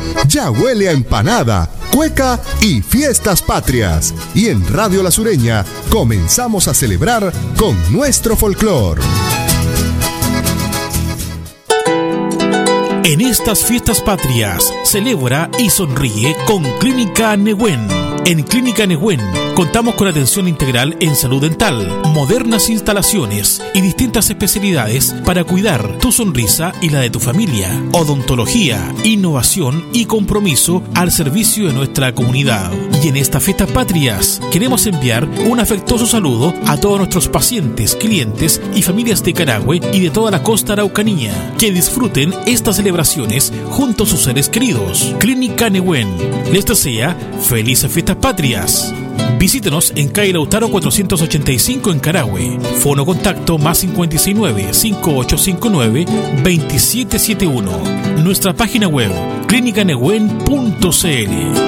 Ya huele a empanada, cueca y fiestas patrias. Y en Radio La Sureña comenzamos a celebrar con nuestro folclor. En estas fiestas patrias, celebra y sonríe con Clínica Nehuen. En Clínica Nehuen contamos con atención integral en salud dental, modernas instalaciones y distintas especialidades para cuidar tu sonrisa y la de tu familia. Odontología, innovación y compromiso al servicio de nuestra comunidad. Y en estas fiestas patrias queremos enviar un afectuoso saludo a todos nuestros pacientes, clientes y familias de Carahue y de toda la costa araucanía. Que disfruten estas celebraciones junto a sus seres queridos. Clínica Nehuen les desea felices fiestas patrias. Visítenos en calle Lautaro 485 en Carahue. Fono contacto más 569-5859-2771. Nuestra página web clínicanehuen.cl.